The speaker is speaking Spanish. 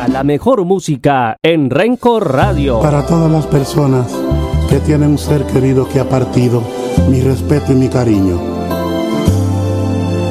la mejor música en Rencor Radio. Para todas las personas que tienen un ser querido que ha partido, mi respeto y mi cariño.